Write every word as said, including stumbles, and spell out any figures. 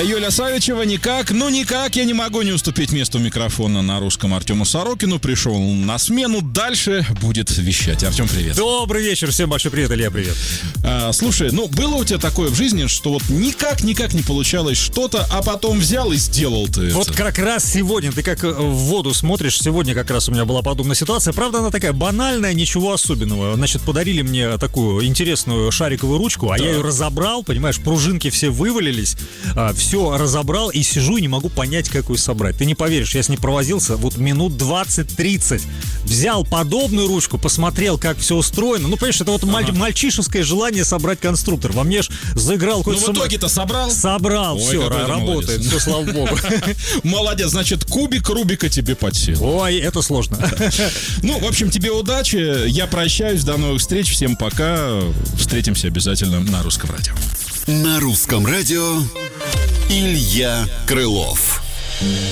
Юля Савичева, никак, ну никак я не могу не уступить месту микрофона на русском Артему Сорокину. Пришел на смену, дальше будет вещать. Артем, привет. Добрый вечер, всем большой привет, Илья, привет. А, слушай, ну было у тебя такое в жизни, что вот никак-никак не получалось что-то, а потом взял и сделал ты Вот это? как раз сегодня, ты как в воду смотришь, сегодня как раз у меня была подобная ситуация. Правда, она такая банальная, ничего особенного. Значит, подарили мне такую интересную шариковую ручку, а да. я ее разобрал, понимаешь, пружинки все вывалились, все разобрал и сижу и не могу понять, как ее собрать. Ты не поверишь, я с ней провозился вот минут двадцать-тридцать. Взял подобную ручку, посмотрел, как все устроено. Ну, понимаешь, это вот ага. маль- мальчишеское желание собрать конструктор. Во мне ж заиграл какой-то... Ну, в итоге-то собрал? Собрал, Ой, все, работает, все, слава богу. Молодец, значит, кубик Рубика тебе под силу. Ой, это сложно. Ну, в общем, тебе удачи, я прощаюсь, до новых встреч, всем пока. Встретимся обязательно на Русском радио. На Русском радио Илья Крылов.